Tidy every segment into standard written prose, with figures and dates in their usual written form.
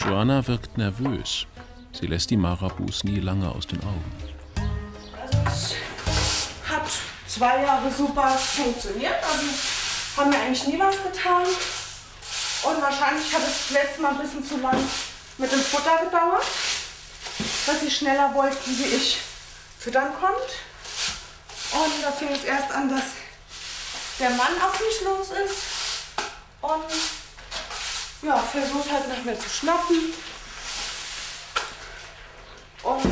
Joanna wirkt nervös. Sie lässt die Marabus nie lange aus den Augen. Also es hat 2 Jahre super funktioniert. Also haben mir eigentlich nie was getan. Und wahrscheinlich hat es letztes Mal ein bisschen zu lang mit dem Futter gedauert, dass sie schneller wollten, wie ich füttern konnte. Und da fing es erst an, dass der Mann auf mich los ist und ja, versucht halt nach mir zu schnappen. Und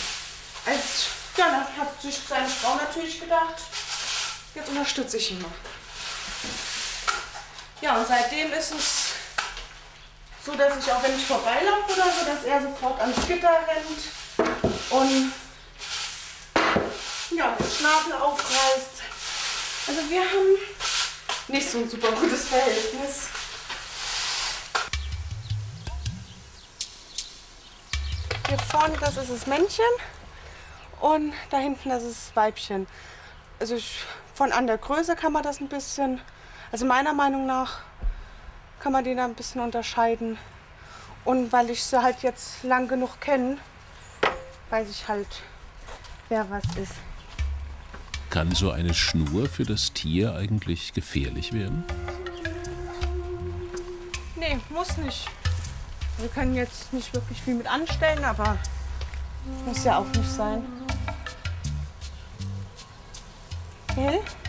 dann hat sich seine Frau natürlich gedacht, jetzt unterstütze ich ihn mal. Ja, und seitdem ist es so, dass ich auch, wenn ich vorbeilaufe oder so, dass er sofort ans Gitter rennt und ja, den Schnabel aufreißt. Also wir haben nicht so ein super gutes Verhältnis. Hier vorne, das ist das Männchen und da hinten, das ist das Weibchen. Also von an der Größe kann man das ein bisschen, also meiner Meinung nach kann man den da ein bisschen unterscheiden. Und weil ich sie halt jetzt lang genug kenne, weiß ich halt, wer was ist. Kann so eine Schnur für das Tier eigentlich gefährlich werden? Nee, muss nicht. Wir können jetzt nicht wirklich viel mit anstellen, aber muss ja auch nicht sein. Gell?